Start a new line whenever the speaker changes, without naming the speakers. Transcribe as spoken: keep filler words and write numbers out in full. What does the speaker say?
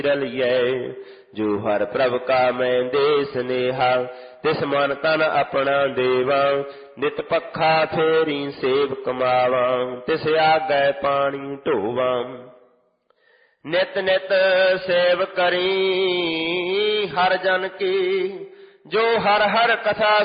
ਰਲੀਐ। ਜੋ ਹਰ ਪ੍ਰਭ ਕਾ ਮੈਂ ਦੇ ਸਨੇਹਾ, ਤਿਸ ਮਨ ਤਨ ਆਪਣਾ ਦੇਵਾ। ਨਿਤ ਪੱਖਾ ਫੇਰੀ ਸੇਵ ਕਮਾਵਾਂ, ਤਿਸ ਆਗੈ ਪਾਣੀ ਢੋਵਾਂ। ਨਿਤ ਨਿਤ ਸੇਵ ਕਰੀ ਹਰ ਜਨ ਕੀ, ਜੋ ਹਰ ਹਰ ਕਥਾ